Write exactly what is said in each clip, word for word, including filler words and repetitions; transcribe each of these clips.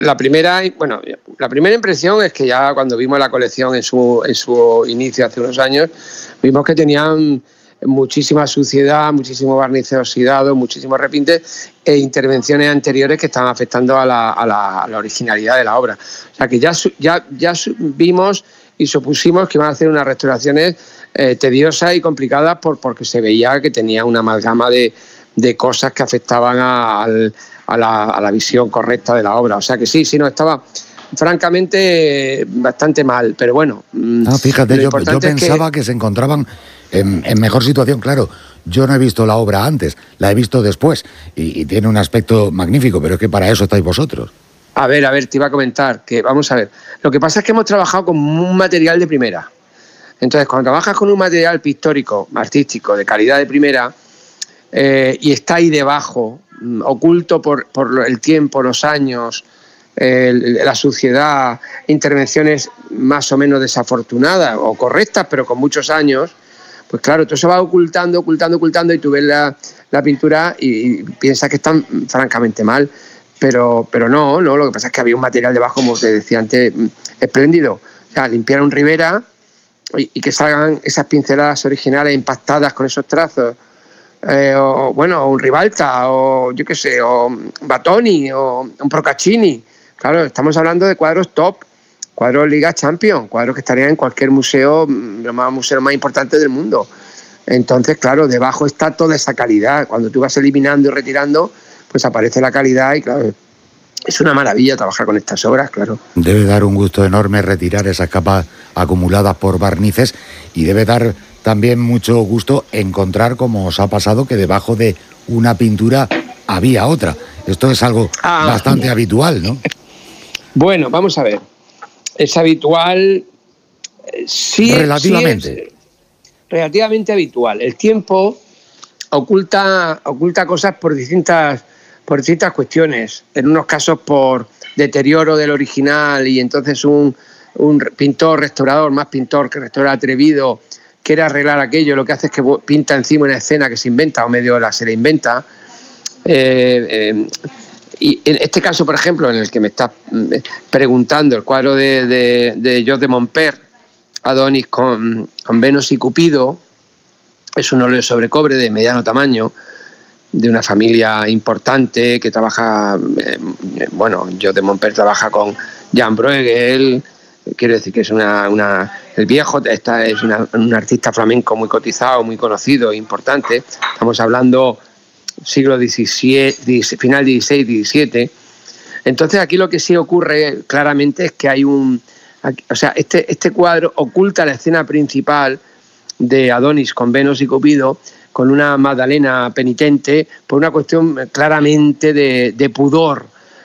La primera, bueno, la primera impresión es que ya cuando vimos la colección en su, en su inicio hace unos años, vimos que tenían muchísima suciedad, muchísimo barniz oxidado, muchísimos repintes e intervenciones anteriores que estaban afectando a la, a la, a la originalidad de la obra. O sea que ya, ya, ya vimos y supusimos que iban a hacer unas restauraciones eh, tediosas y complicadas por, porque se veía que tenía una amalgama de, de cosas que afectaban a, al A la, a la visión correcta de la obra. O sea que sí, sí, no, estaba francamente bastante mal, pero bueno. No, fíjate, yo, yo pensaba es que... que se encontraban en, en mejor situación. Claro, yo no he visto la obra antes, la he visto después y, y tiene un aspecto magnífico, pero es que para eso estáis vosotros. A ver, a ver, te iba a comentar que, vamos a ver, lo que pasa es que hemos trabajado con un material de primera. Entonces, cuando trabajas con un material pictórico, artístico, de calidad de primera, eh, y está ahí debajo, oculto por, por el tiempo, los años, eh, la suciedad, intervenciones más o menos desafortunadas o correctas, pero con muchos años, pues claro, todo eso va ocultando, ocultando, ocultando y tú ves la, la pintura y, y piensas que están francamente mal, pero, pero no, no, lo que pasa es que había un material debajo, como te decía antes, espléndido. O sea, limpiar un Rivera y, y que salgan esas pinceladas originales impactadas con esos trazos. Eh, o bueno, un Ribalta, o yo qué sé, o Battoni, o un Procaccini. Claro, estamos hablando de cuadros top, cuadros Liga Champions, cuadros que estarían en cualquier museo, los más museos más importantes del mundo. Entonces, claro, debajo está toda esa calidad. Cuando tú vas eliminando y retirando, pues aparece la calidad y claro, es una maravilla trabajar con estas obras, claro. Debe dar un gusto enorme retirar esas capas acumuladas por barnices y debe dar también mucho gusto encontrar, como os ha pasado, que debajo de una pintura había otra. Esto es algo ah, bastante habitual, ¿no? Bueno, vamos a ver. Es habitual, sí, relativamente. Sí es relativamente habitual. El tiempo oculta, oculta cosas por distintas, por distintas cuestiones. En unos casos por deterioro del original y entonces un, un pintor, restaurador, más pintor que restaurador atrevido, quiere arreglar aquello, lo que hace es que pinta encima una escena que se inventa o medio la se la inventa. Eh, eh, y en este caso, por ejemplo, en el que me estás preguntando, el cuadro de, de, de George de Montpert, Adonis con, con Venus y Cupido, es un óleo sobre cobre de mediano tamaño, de una familia importante que trabaja, eh, bueno, George de Montpert trabaja con Jan Bruegel. Quiero decir que es una, una el viejo esta es una, un artista flamenco muy cotizado, muy conocido, importante. Estamos hablando siglo diecisiete, final dieciséis, diecisiete. Entonces aquí lo que sí ocurre claramente es que hay un, o sea, este este cuadro oculta la escena principal de Adonis con Venus y Cupido, con una Magdalena penitente por una cuestión claramente de, de pudor.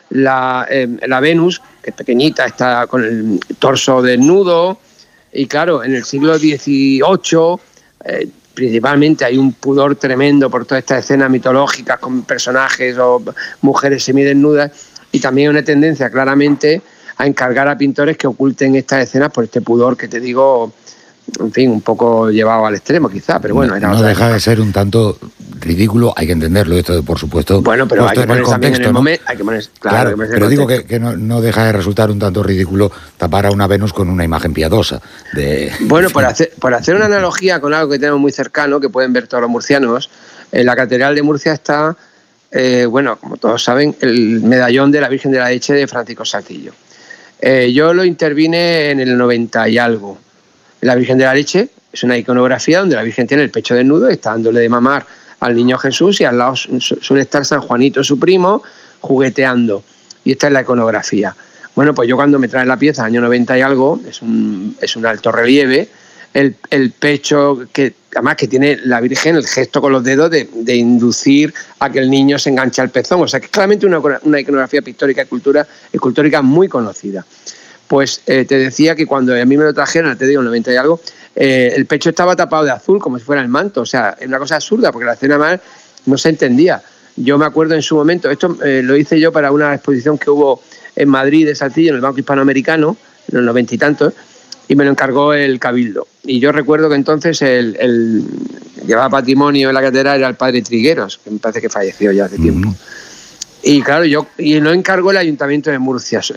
La, eh, la Venus, que es pequeñita, está con el torso desnudo y claro, en el siglo dieciocho eh, principalmente hay un pudor tremendo por todas estas escenas mitológicas con personajes o mujeres semidesnudas y también una tendencia claramente a encargar a pintores que oculten estas escenas por este pudor que te digo, en fin, un poco llevado al extremo quizá, pero bueno. Era no otra deja época. De ser un tanto ridículo, hay que entenderlo esto, por supuesto. Bueno, pero hay que poner también en el ¿no? momento, hay que poner, claro, claro, hay que poner pero digo que, que no, no deja de resultar un tanto ridículo tapar a una Venus con una imagen piadosa. De... Bueno, por hacer, por hacer una analogía con algo que tenemos muy cercano, que pueden ver todos los murcianos, en la Catedral de Murcia está, eh, bueno, como todos saben, el medallón de la Virgen de la Leche de Francisco Saltillo. Eh, yo lo intervine en el noventa y algo. La Virgen de la Leche es una iconografía donde la Virgen tiene el pecho desnudo y está dándole de mamar al niño Jesús y al lado suele estar San Juanito, su primo, jugueteando. Y esta es la iconografía. Bueno, pues yo cuando me traen la pieza, año noventa y algo, es un, es un alto relieve, el, el pecho, que además que tiene la Virgen, el gesto con los dedos de, de inducir a que el niño se enganche al pezón. O sea, que es claramente una, una iconografía pictórica y cultura, escultórica muy conocida. Pues eh, te decía que cuando a mí me lo trajeron, te digo, en noventa y algo, eh, el pecho estaba tapado de azul, como si fuera el manto. O sea, es una cosa absurda, porque la escena mal no se entendía. Yo me acuerdo en su momento, esto eh, lo hice yo para una exposición que hubo en Madrid de Saltillo, en el Banco Hispanoamericano, en los noventa y tantos, y me lo encargó el Cabildo. Y yo recuerdo que entonces el, el llevaba patrimonio en la catedral era el padre Trigueros, que me parece que falleció ya hace tiempo. Y claro, yo y lo encargó el Ayuntamiento de Murcia.